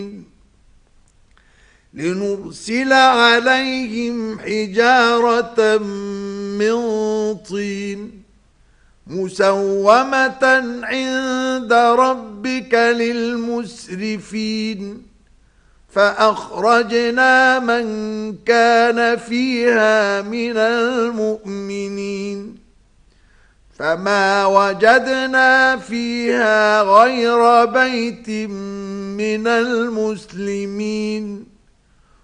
لنرسل عليهم حجارة من طين مسومة عند ربك للمسرفين فأخرجنا من كان فيها من المؤمنين فما وجدنا فيها غير بيت من المسلمين